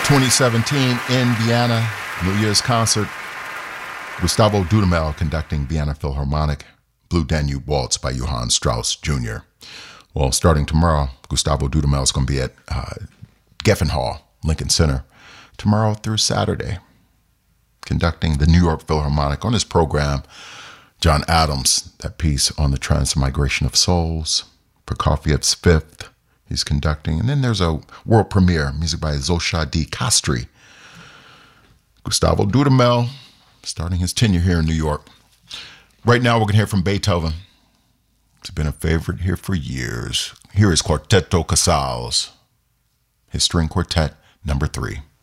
2017 in Vienna, New Year's concert. Gustavo Dudamel conducting Vienna Philharmonic, Blue Danube Waltz by Johann Strauss Jr. Well, starting tomorrow, Gustavo Dudamel is going to be at Geffen Hall, Lincoln Center, tomorrow through Saturday, conducting the New York Philharmonic. On his program, John Adams, that piece on the Transmigration of Souls, Prokofiev's Fifth, he's conducting. And then there's a world premiere, music by Zosha D. Castri. Gustavo Dudamel, starting his tenure here in New York. Right now, we're going to hear from Beethoven. It's been a favorite here for years. Here is Quartetto Casals, his string quartet, number 3.